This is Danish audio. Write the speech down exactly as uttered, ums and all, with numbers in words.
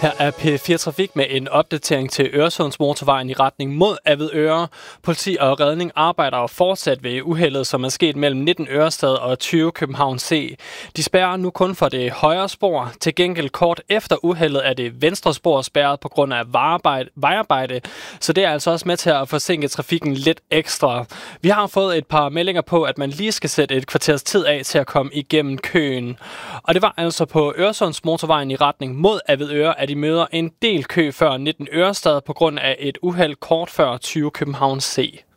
Her er P fire Trafik med en opdatering til Øresundsmotorvejen i retning mod Avedøre. Politi og redning arbejder fortsat ved uheldet, som er sket mellem nitten Ørestad og tyve København C. De spærrer nu kun for det højre spor. Til gengæld kort efter uheldet er det venstre spor spærret på grund af vejarbejde, vejarbejde, så det er altså også med til at forsinke trafikken lidt ekstra. Vi har fået et par meldinger på, at man lige skal sætte et kvarters tid af til at komme igennem køen. Og det var altså på Øresundsmotorvejen i retning mod Avedøre, at de møder en del kø før nitten Ørestad på grund af et uheld kort før tyve København C.